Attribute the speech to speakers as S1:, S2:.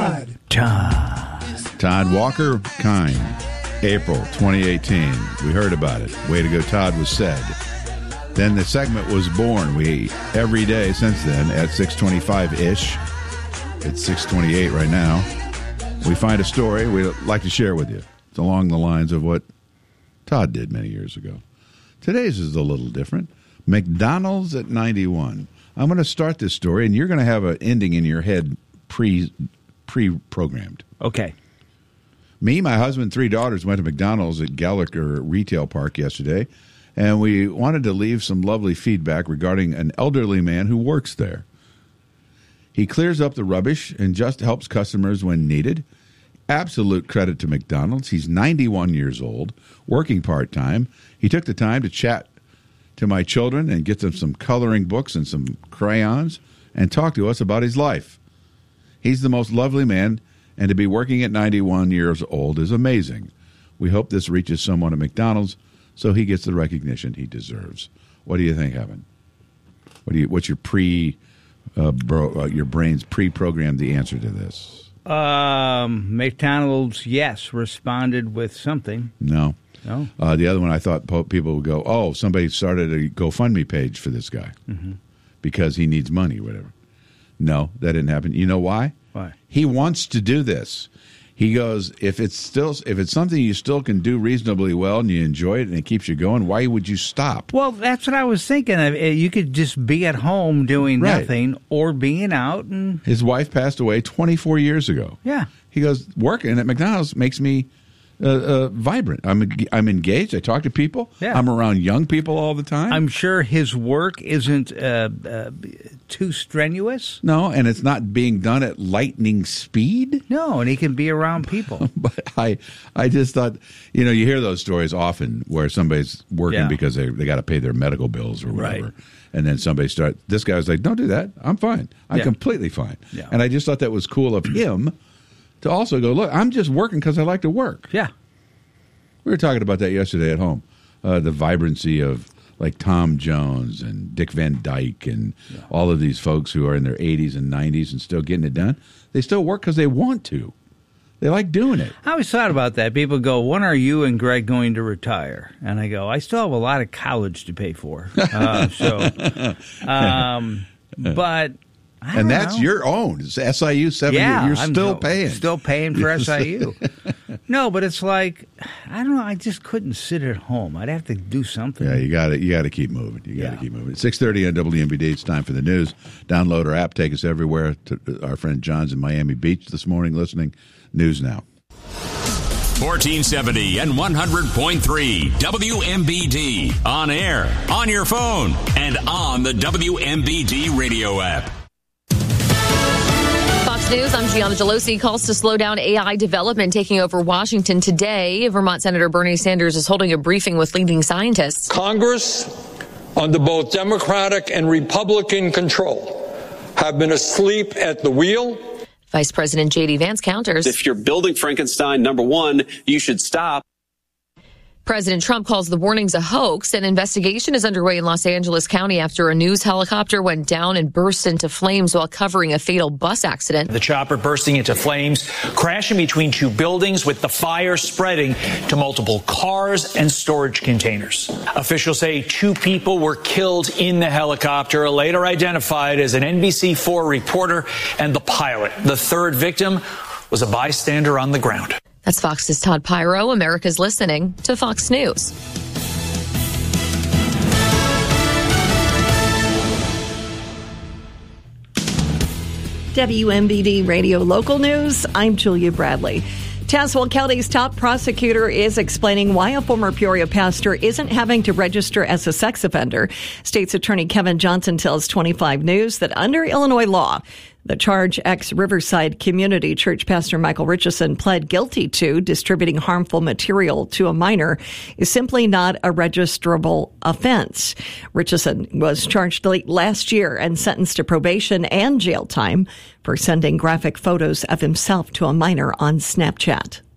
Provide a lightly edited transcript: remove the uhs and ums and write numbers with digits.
S1: Todd Walker, Kind, April 2018. We heard about it. Way to go, Todd was said. Then the segment was born. We every day since then at 6:25-ish. It's 6:28 right now. We find a story we'd like to share with you. It's along the lines of what Todd did many years ago. Today's is a little different. McDonald's at 91. I'm going to start this story, and you're going to have an ending in your head pre-programmed.
S2: Okay.
S1: Me, my husband, 3 daughters went to McDonald's at Gallagher Retail Park yesterday, and we wanted to leave some lovely feedback regarding an elderly man who works there. He clears up the rubbish and just helps customers when needed. Absolute credit to McDonald's. He's 91 years old, working part-time. He took the time to chat to my children and get them some coloring books and some crayons and talk to us about his life. He's the most lovely man, and to be working at 91 years old is amazing. We hope this reaches someone at McDonald's so he gets the recognition he deserves. What do you think, Evan? What's your your brain's pre-programmed the answer to this?
S2: McDonald's, yes, responded with something.
S1: No.
S2: No.
S1: The other one, I thought people would go, oh, somebody started a GoFundMe page for this guy because he needs money, whatever. No, that didn't happen. You know why?
S2: Why?
S1: He wants to do this. He goes, if it's something you still can do reasonably well and you enjoy it and it keeps you going, why would you stop?
S2: Well, that's what I was thinking of. You could just be at home doing
S1: Right.
S2: nothing or being out. And
S1: His wife passed away 24 years ago.
S2: yeah.
S1: He goes, working at McDonald's makes me vibrant. I'm engaged. I talk to people.
S2: Yeah.
S1: I'm around young people all the time.
S2: I'm sure his work isn't too strenuous.
S1: No, and it's not being done at lightning speed.
S2: No, and he can be around people.
S1: But I just thought, you hear those stories often where somebody's working
S2: Yeah.
S1: because they got to pay their medical bills or whatever.
S2: Right.
S1: And then this guy was like, don't do that. I'm fine. I'm
S2: Yeah.
S1: completely fine.
S2: Yeah.
S1: And I just thought that was cool of him to also go, look, I'm just working because I like to work.
S2: Yeah.
S1: We were talking about that yesterday at home. The vibrancy of like Tom Jones and Dick Van Dyke and all of these folks who are in their 80s and 90s and still getting it done. They still work because they want to. They like doing it.
S2: I always thought about that. People go, when are you and Greg going to retire? And I go, I still have a lot of college to pay for. But I don't
S1: that's
S2: know.
S1: your own. It's SIU 7 years. You're still paying.
S2: Still paying for SIU. No, but it's like, I don't know. I just couldn't sit at home. I'd have to do something.
S1: Yeah, you got to keep moving. You got to keep moving. 6:30 on WMBD. It's time for the news. Download our app. Take us everywhere. To our friend John's in Miami Beach this morning listening. News now.
S3: 1470 and 100.3 WMBD. On air, on your phone, and on the WMBD radio app.
S4: Fox News, I'm Gianna Gelosi. Calls to slow down AI development taking over Washington today. Vermont Senator Bernie Sanders is holding a briefing with leading scientists.
S5: Congress, under both Democratic and Republican control, have been asleep at the wheel.
S4: Vice President J.D. Vance counters.
S6: If you're building Frankenstein, number one, you should stop.
S4: President Trump calls the warnings a hoax. An investigation is underway in Los Angeles County after a news helicopter went down and burst into flames while covering a fatal bus accident.
S7: The chopper bursting into flames, crashing between two buildings with the fire spreading to multiple cars and storage containers. Officials say 2 people were killed in the helicopter, later identified as an NBC4 reporter and the pilot. The third victim was a bystander on the ground.
S4: That's Fox's Todd Pyro. America's listening to Fox News.
S8: WMBD Radio Local News, I'm Julia Bradley. Tazewell County's top prosecutor is explaining why a former Peoria pastor isn't having to register as a sex offender. State's Attorney Kevin Johnson tells 25 News that under Illinois law, the charge ex-Riverside Community Church pastor Michael Richardson pled guilty to distributing harmful material to a minor is simply not a registrable offense. Richardson was charged late last year and sentenced to probation and jail time for sending graphic photos of himself to a minor on Snapchat.